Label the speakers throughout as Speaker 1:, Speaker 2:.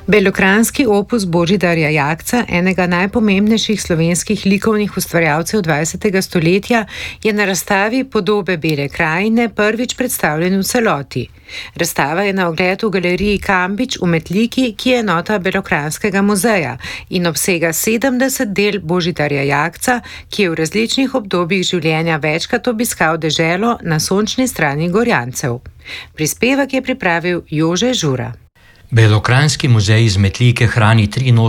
Speaker 1: Belokranjski opus Božidarja Jakca, enega najpomembnejših slovenskih likovnih ustvarjalcev 20. stoletja, je na razstavi Podobe Bele krajine prvič predstavljen v celoti. Razstava je na ogled v galeriji Kambič v Metliki, ki je enota Belokranjskega muzeja in obsega 70 del Božidarja Jakca, ki je v različnih obdobjih življenja večkrat obiskal deželo na sončni strani Gorjancev. Prispevek je pripravil Jože Žura.
Speaker 2: Belokranjski muzej iz Metlike hrani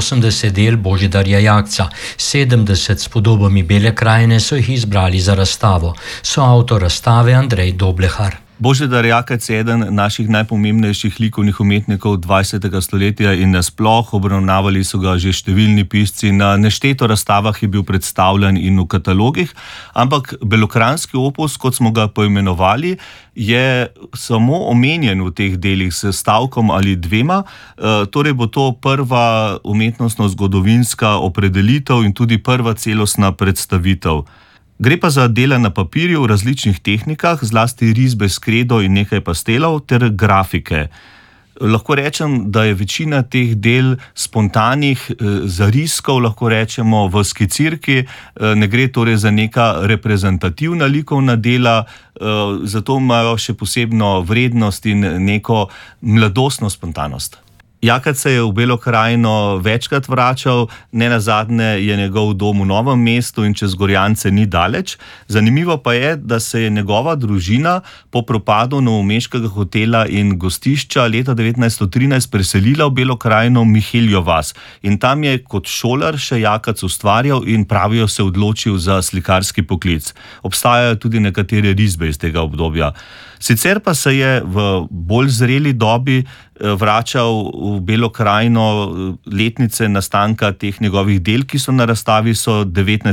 Speaker 2: 83 del Božidarja Jakca, 70 s podobami Bele krajine so jih izbrali za razstavo. Soavtor razstave Andrej Doblehar.
Speaker 3: Božidar Jakac je eden naših najpomembnejših likovnih umetnikov 20. stoletja in nasploh obravnavali so ga že številni pisci. Na nešteto razstavah je bil predstavljen in v katalogih, ampak belokranjski opus, kot smo ga poimenovali, je samo omenjen v teh delih s stavkom ali dvema, torej bo to prva umetnostno-zgodovinska opredelitev in tudi prva celostna predstavitev. Gre pa za dela na papirju v različnih tehnikah, zlasti risbe s kredo in nekaj pastelov ter grafike. Lahko rečem, da je večina teh del spontanih zariskov, lahko rečemo v skicirki, ne gre torej za neka reprezentativna likovna dela, zato imajo še posebno vrednost in neko mladostno spontanost. Jakac se je v Belo krajino večkrat vračal, nenazadnje je njegov dom v Novem mestu in čez Gorjance ni daleč. Zanimivo pa je, da se je njegova družina po propadu novomeškega hotela in gostišča leta 1913 preselila v Belo krajino Miheljo vas. In tam je kot šolar še Jakac ustvarjal in pravijo se odločil za slikarski poklic. Obstajajo tudi nekatere risbe iz tega obdobja. Sicer pa se je v bolj zreli dobi vračal v Belo krajino. Letnice nastanka teh njegovih del, ki so na razstavi, so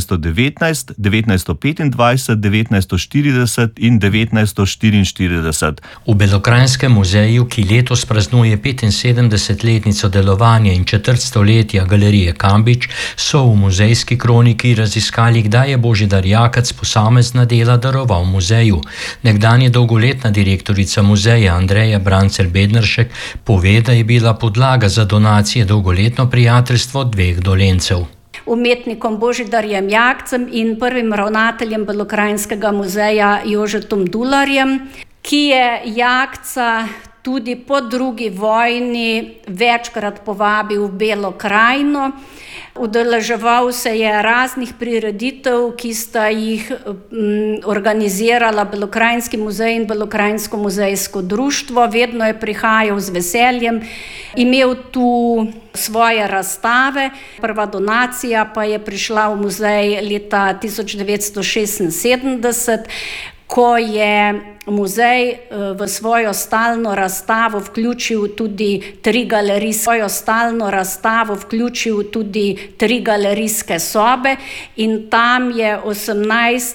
Speaker 3: 1919, 1925, 1940 in 1944.
Speaker 2: V Belokranjskem muzeju, ki letos praznuje 75-letnico delovanja in četrt stoletja galerije Kambič, so v muzejski kroniki raziskali, kdaj je Božidar Jakac posamezna dela daroval muzeju. Nekdanja dolgoletna direktorica muzeja Andreja Brancelj-Bednaršek pove, da je bila podlaga za donacije dolgoletno prijateljstvo dveh Dolencev.
Speaker 4: Umetnikom Božidarjem Jakcem in prvim ravnateljem Belokranjskega muzeja Jožetom Dularjem, ki je Jakca tudi po drugi vojni večkrat povabil v Belo krajino. Udeleževal se je raznih prireditev, ki sta jih organizirala Belokranjski muzej in Belokranjsko muzejsko društvo. Vedno je prihajal z veseljem, imel tu svoje razstave. Prva donacija pa je prišla v muzej leta 1976, ko je muzej v svojo stalno razstavo vključil tudi tri galerijske sobe in tam je 18